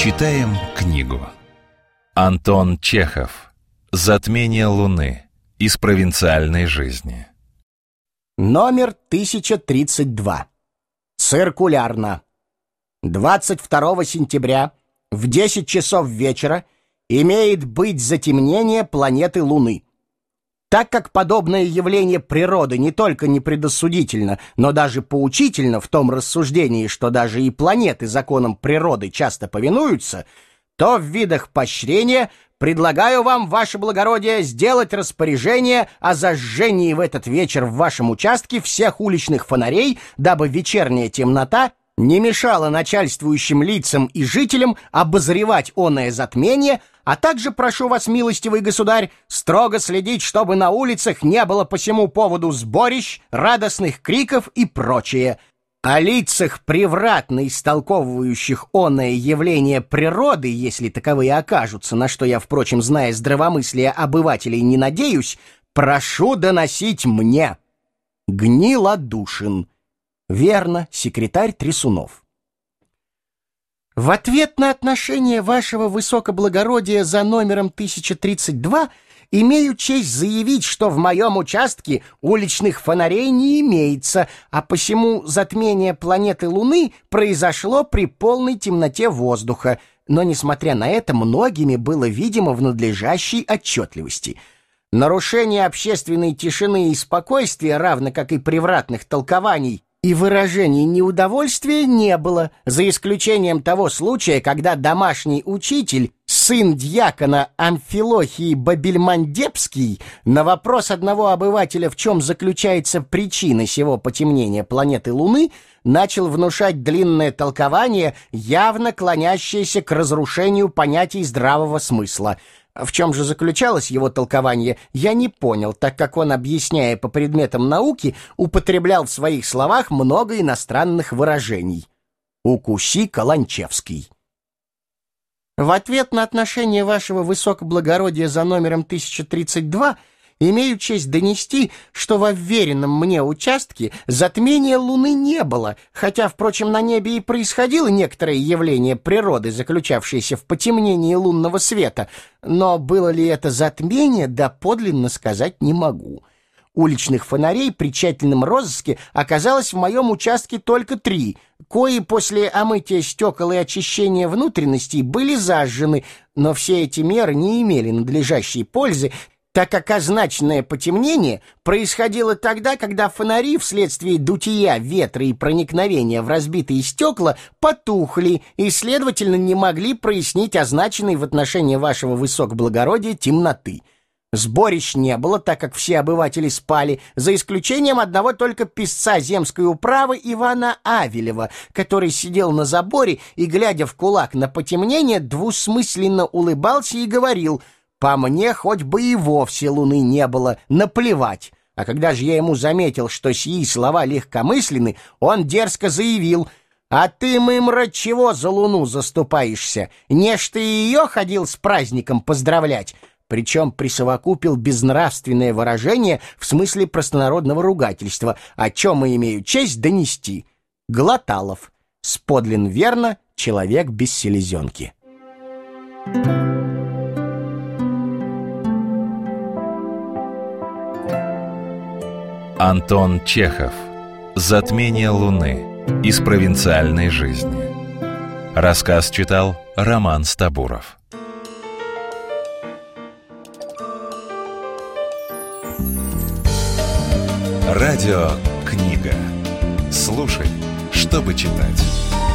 Читаем книгу. Антон Чехов. «Затмение Луны. Из провинциальной жизни». Номер 1032. Циркулярно. 22 сентября в 10 часов вечера имеет быть затемнение планеты Луны. Так как подобное явление природы не только не предосудительно, но даже поучительно в том рассуждении, что даже и планеты законам природы часто повинуются, то в видах поощрения предлагаю вам, ваше благородие, сделать распоряжение о зажжении в этот вечер в вашем участке всех уличных фонарей, дабы вечерняя темнота не мешала начальствующим лицам и жителям обозревать оное затмение, а также прошу вас, милостивый государь, строго следить, чтобы на улицах не было по сему поводу сборищ, радостных криков и прочее. О лицах, превратно истолковывающих оное явление природы, если таковые окажутся, на что я, впрочем, зная здравомыслие обывателей, не надеюсь, прошу доносить мне. Гнилодушин. Верно, секретарь Трясунов. В ответ на отношение вашего высокоблагородия за номером 1032 имею честь заявить, что в моем участке уличных фонарей не имеется, а посему затмение планеты Луны произошло при полной темноте воздуха, но, несмотря на это, многими было видимо в надлежащей отчетливости. Нарушение общественной тишины и спокойствия, равно как и превратных толкований и выражений неудовольствия, не было, за исключением того случая, когда домашний учитель, сын дьякона Амфилохий Бабельмандепский, на вопрос одного обывателя, в чем заключается причина сего потемнения планеты Луны, начал внушать длинное толкование, явно клонящееся к разрушению понятий здравого смысла. В чем же заключалось его толкование, я не понял, так как он, объясняя по предметам науки, употреблял в своих словах много иностранных выражений. Укуси Каланчевский. В ответ на отношение вашего высокоблагородия за номером 1032 имею честь донести, что во вверенном мне участке затмения Луны не было, хотя, впрочем, на небе и происходило некоторое явление природы, заключавшееся в потемнении лунного света, но было ли это затмение, доподлинно сказать не могу. Уличных фонарей при тщательном розыске оказалось в моем участке только 3, кои после омытия стекол и очищения внутренностей были зажжены, но все эти меры не имели надлежащей пользы, так как означенное потемнение происходило тогда, когда фонари вследствие дутия, ветра и проникновения в разбитые стекла потухли и, следовательно, не могли прояснить означенной в отношении вашего высокоблагородия темноты. Сборищ не было, так как все обыватели спали, за исключением одного только писца земской управы Ивана Авелева, который сидел на заборе и, глядя в кулак на потемнение, двусмысленно улыбался и говорил: «По мне хоть бы и вовсе луны не было, наплевать». А когда же я ему заметил, что сии слова легкомысленны, он дерзко заявил: «А ты, мымра, чего за луну заступаешься? Не ж ты ее ходил с праздником поздравлять?» Причем присовокупил безнравственное выражение в смысле простонародного ругательства, о чем и имею честь донести. Глоталов. Сподлин верно, человек без селезенки. Антон Чехов. «Затмение Луны. Из провинциальной жизни». Рассказ читал Роман Стабуров. Радиокнига. Слушай, чтобы читать.